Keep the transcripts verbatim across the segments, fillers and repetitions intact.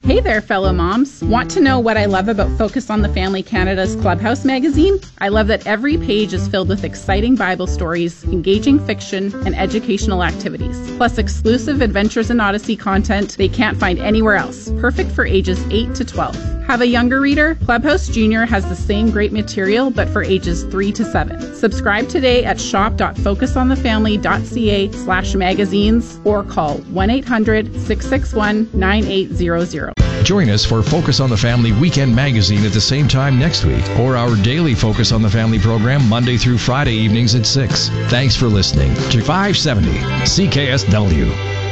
Hey there, fellow moms. Want to know what I love about Focus on the Family Canada's Clubhouse magazine? I love that every page is filled with exciting Bible stories, engaging fiction, and educational activities, plus exclusive Adventures in Odyssey content they can't find anywhere else, perfect for ages eight to twelve. Have a younger reader? Clubhouse Junior has the same great material, but for ages three to seven. Subscribe today at shop.focusonthefamily.ca slash magazines or call one eight hundred, six six one, nine eight zero zero. Join us for Focus on the Family Weekend Magazine at the same time next week, or our daily Focus on the Family program Monday through Friday evenings at six. Thanks for listening to five seventy C K S W.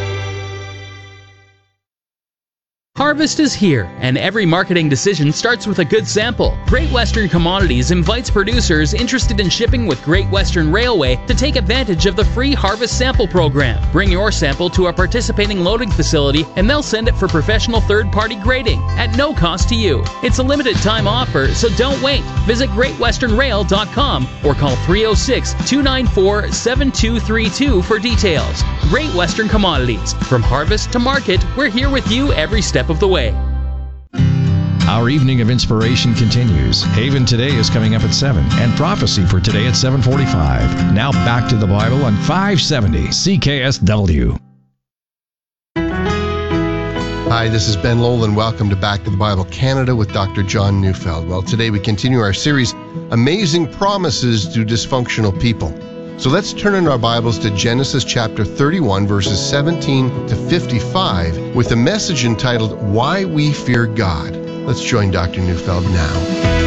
Harvest is here, and every marketing decision starts with a good sample. Great Western Commodities invites producers interested in shipping with Great Western Railway to take advantage of the free Harvest Sample Program. Bring your sample to a participating loading facility, and they'll send it for professional third-party grading at no cost to you. It's a limited-time offer, so don't wait. Visit great western rail dot com or call three oh six, two nine four, seven two three two for details. Great Western Commodities. From harvest to market, we're here with you every step of the way. Our evening of inspiration continues. Haven Today is coming up at seven, and Prophecy for today at seven forty-five. Now back to the Bible on five seventy C K S W. Hi, this is Ben Lowell, and welcome to Back to the Bible Canada with Doctor John Neufeld. Well, today we continue our series, Amazing Promises to Dysfunctional People. So let's turn in our Bibles to Genesis chapter thirty-one, verses seventeen to fifty-five, with a message entitled, Why We Fear God. Let's join Doctor Neufeld now.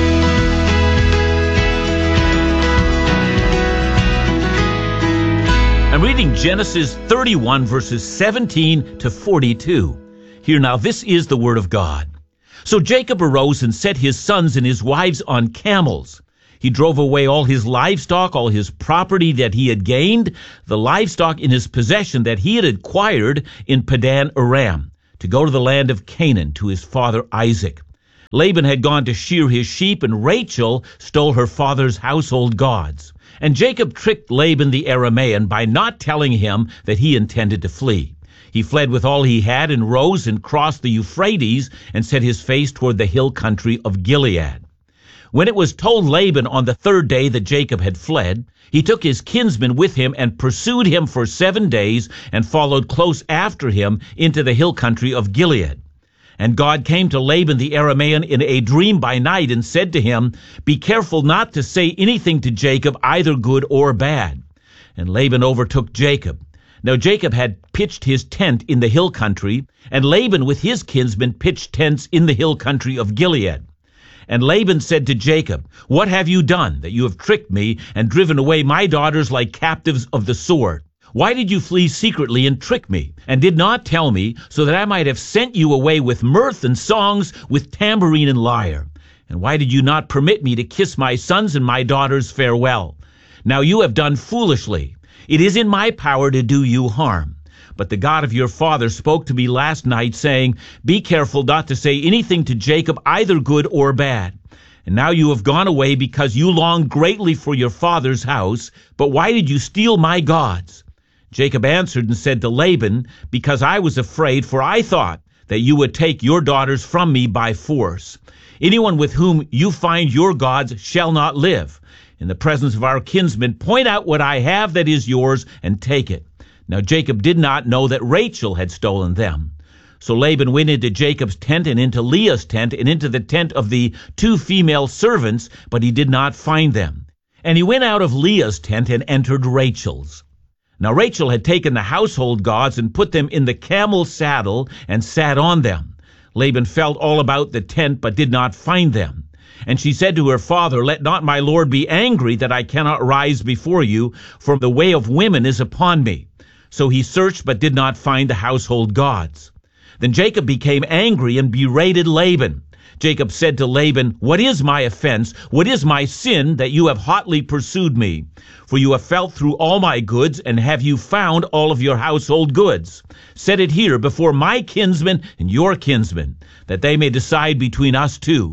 I'm reading Genesis thirty-one, verses seventeen to forty-two. Here now, this is the word of God. So Jacob arose and set his sons and his wives on camels. He drove away all his livestock, all his property that he had gained, the livestock in his possession that he had acquired in Padan Aram, to go to the land of Canaan to his father Isaac. Laban had gone to shear his sheep, and Rachel stole her father's household gods. And Jacob tricked Laban the Aramean by not telling him that he intended to flee. He fled with all he had and rose and crossed the Euphrates and set his face toward the hill country of Gilead. When it was told Laban on the third day that Jacob had fled, he took his kinsmen with him and pursued him for seven days and followed close after him into the hill country of Gilead. And God came to Laban the Aramean in a dream by night and said to him, Be careful not to say anything to Jacob, either good or bad. And Laban overtook Jacob. Now Jacob had pitched his tent in the hill country, and Laban with his kinsmen pitched tents in the hill country of Gilead. And Laban said to Jacob, What have you done, that you have tricked me and driven away my daughters like captives of the sword? Why did you flee secretly and trick me, and did not tell me, so that I might have sent you away with mirth and songs, with tambourine and lyre? And why did you not permit me to kiss my sons and my daughters farewell? Now you have done foolishly. It is in my power to do you harm. But the God of your father spoke to me last night, saying, Be careful not to say anything to Jacob, either good or bad. And now you have gone away because you longed greatly for your father's house. But why did you steal my gods? Jacob answered and said to Laban, Because I was afraid, for I thought that you would take your daughters from me by force. Anyone with whom you find your gods shall not live. In the presence of our kinsmen, point out what I have that is yours, and take it. Now Jacob did not know that Rachel had stolen them. So Laban went into Jacob's tent and into Leah's tent and into the tent of the two female servants, but he did not find them. And he went out of Leah's tent and entered Rachel's. Now Rachel had taken the household gods and put them in the camel's saddle and sat on them. Laban felt all about the tent, but did not find them. And she said to her father, Let not my lord be angry that I cannot rise before you, for the way of women is upon me. So he searched, but did not find the household gods. Then Jacob became angry and berated Laban. Jacob said to Laban, What is my offense? What is my sin that you have hotly pursued me? For you have felt through all my goods, and have you found all of your household goods? Set it here before my kinsmen and your kinsmen, that they may decide between us two.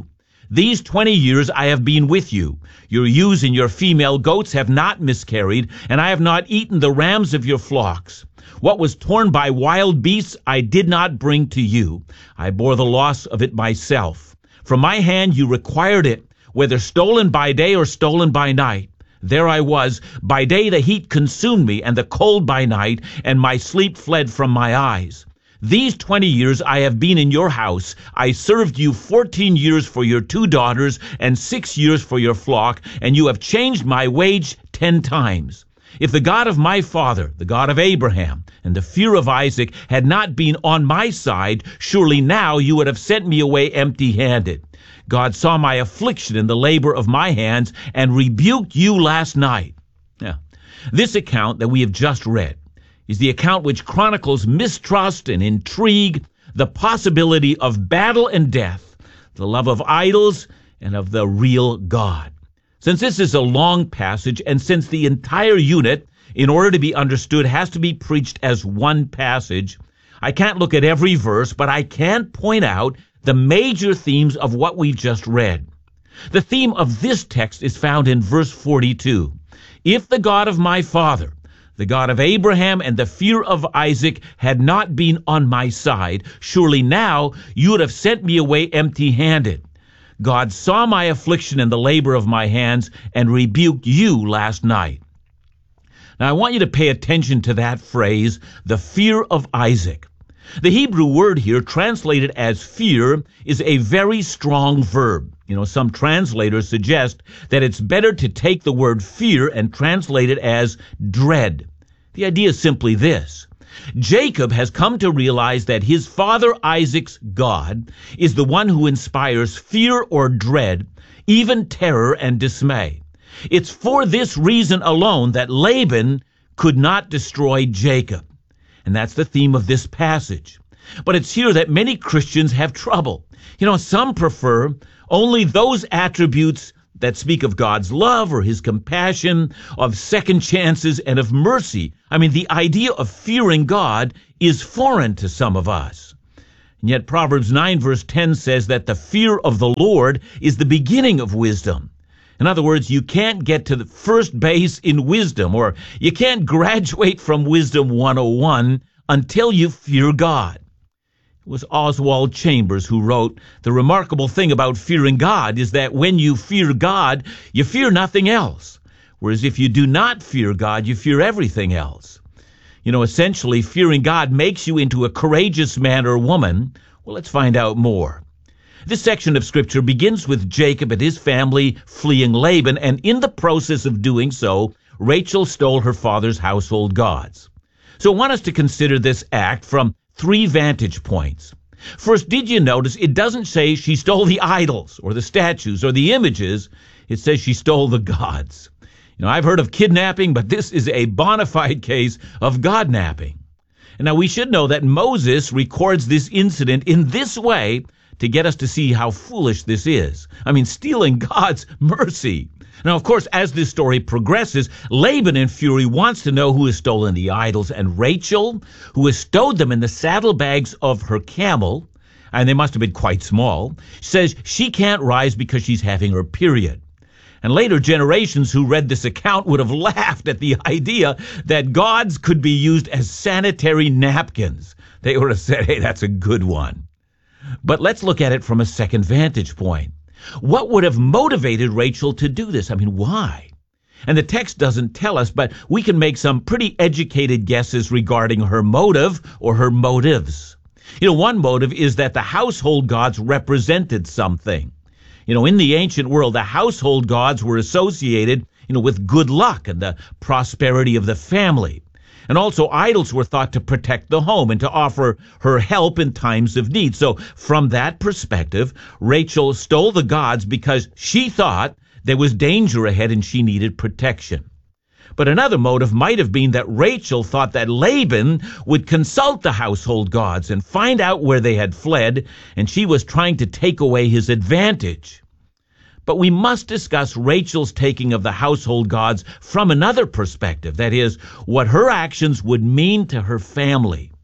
These twenty years I have been with you. Your ewes and your female goats have not miscarried, and I have not eaten the rams of your flocks. What was torn by wild beasts I did not bring to you. I bore the loss of it myself. From my hand you required it, whether stolen by day or stolen by night. There I was. By day the heat consumed me, and the cold by night, and my sleep fled from my eyes. These twenty years I have been in your house. I served you fourteen years for your two daughters, and six years for your flock, and you have changed my wage ten times. If the God of my father, the God of Abraham, and the fear of Isaac had not been on my side, surely now you would have sent me away empty-handed. God saw my affliction in the labor of my hands, and rebuked you last night. Now, this account that we have just read is the account which chronicles mistrust and intrigue, the possibility of battle and death, the love of idols, and of the real God. Since this is a long passage, and since the entire unit, in order to be understood, has to be preached as one passage, I can't look at every verse, but I can point out the major themes of what we've just read. The theme of this text is found in verse forty-two. If the God of my father, the God of Abraham and the fear of Isaac had not been on my side, surely now you would have sent me away empty-handed. God saw my affliction and the labor of my hands, and rebuked you last night. Now I want you to pay attention to that phrase, the fear of Isaac. The Hebrew word here, translated as fear, is a very strong verb. You know, some translators suggest that it's better to take the word fear and translate it as dread. The idea is simply this. Jacob has come to realize that his father Isaac's God is the one who inspires fear or dread, even terror and dismay. It's for this reason alone that Laban could not destroy Jacob. And that's the theme of this passage. But it's here that many Christians have trouble. You know, some prefer only those attributes that speak of God's love or his compassion, of second chances, and of mercy. I mean, the idea of fearing God is foreign to some of us. And yet Proverbs nine verse ten says that the fear of the Lord is the beginning of wisdom. In other words, you can't get to the first base in wisdom, or you can't graduate from Wisdom one oh one until you fear God. It was Oswald Chambers who wrote, "The remarkable thing about fearing God is that when you fear God, you fear nothing else. Whereas if you do not fear God, you fear everything else." You know, essentially, fearing God makes you into a courageous man or woman. Well, let's find out more. This section of Scripture begins with Jacob and his family fleeing Laban, and in the process of doing so, Rachel stole her father's household gods. So I want us to consider this act from three vantage points. First, did you notice it doesn't say she stole the idols or the statues or the images? It says she stole the gods. You know, I've heard of kidnapping, but this is a bona fide case of godnapping. And now we should know that Moses records this incident in this way to get us to see how foolish this is. I mean, stealing God's mercy. Now, of course, as this story progresses, Laban in fury wants to know who has stolen the idols, and Rachel, who has stowed them in the saddlebags of her camel, and they must have been quite small, says she can't rise because she's having her period. And later generations who read this account would have laughed at the idea that gods could be used as sanitary napkins. They would have said, hey, that's a good one. But let's look at it from a second vantage point. What would have motivated Rachel to do this? I mean, why? And the text doesn't tell us, but we can make some pretty educated guesses regarding her motive or her motives. You know, one motive is that the household gods represented something. You know, in the ancient world, the household gods were associated, you know, with good luck and the prosperity of the family. And also idols were thought to protect the home and to offer her help in times of need. So from that perspective, Rachel stole the gods because she thought there was danger ahead and she needed protection. But another motive might have been that Rachel thought that Laban would consult the household gods and find out where they had fled, and she was trying to take away his advantage. But we must discuss Rachel's taking of the household gods from another perspective, that is, what her actions would mean to her family.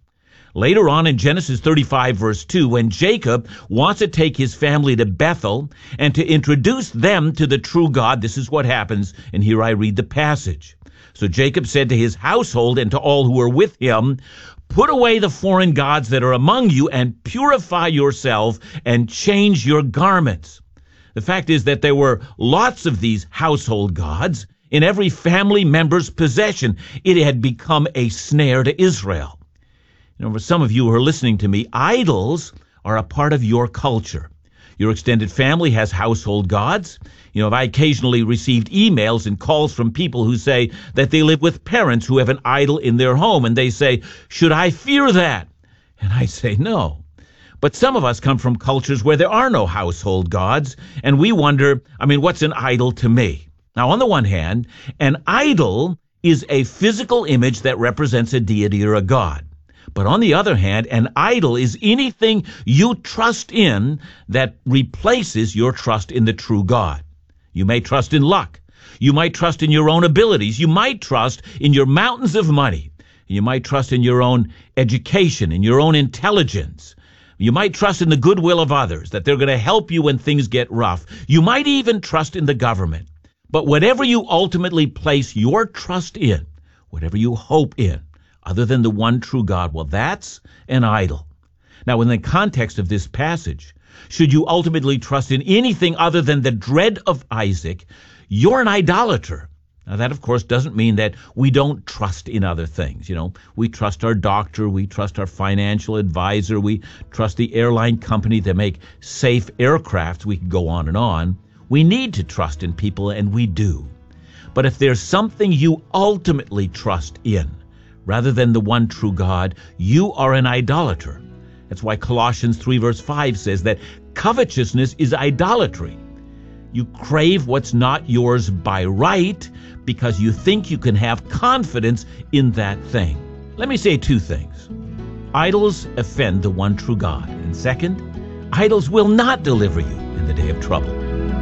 Later on in Genesis thirty-five, verse two, when Jacob wants to take his family to Bethel and to introduce them to the true God, this is what happens, and here I read the passage. So Jacob said to his household and to all who were with him, "Put away the foreign gods that are among you and purify yourself and change your garments." The fact is that there were lots of these household gods in every family member's possession. It had become a snare to Israel. You know, for some of you who are listening to me, idols are a part of your culture. Your extended family has household gods. You know, I occasionally received emails and calls from people who say that they live with parents who have an idol in their home, and they say, "Should I fear that?" And I say, no. But some of us come from cultures where there are no household gods, and we wonder, I mean, what's an idol to me? Now, on the one hand, an idol is a physical image that represents a deity or a god. But on the other hand, an idol is anything you trust in that replaces your trust in the true God. You may trust in luck. You might trust in your own abilities. You might trust in your mountains of money. You might trust in your own education, in your own intelligence. You might trust in the goodwill of others, that they're going to help you when things get rough. You might even trust in the government. But whatever you ultimately place your trust in, whatever you hope in, other than the one true God, well, that's an idol. Now, in the context of this passage, should you ultimately trust in anything other than the dread of Isaac, you're an idolater. Now, that, of course, doesn't mean that we don't trust in other things. You know, we trust our doctor, we trust our financial advisor, we trust the airline company that make safe aircraft. We can go on and on. We need to trust in people, and we do. But if there's something you ultimately trust in, rather than the one true God, you are an idolater. That's why Colossians three verse five says that covetousness is idolatry. You crave what's not yours by right because you think you can have confidence in that thing. Let me say two things. Idols offend the one true God. And second, idols will not deliver you in the day of trouble.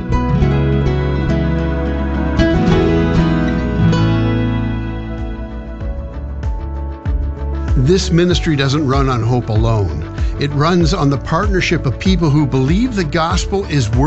This ministry doesn't run on hope alone. It runs on the partnership of people who believe the gospel is worth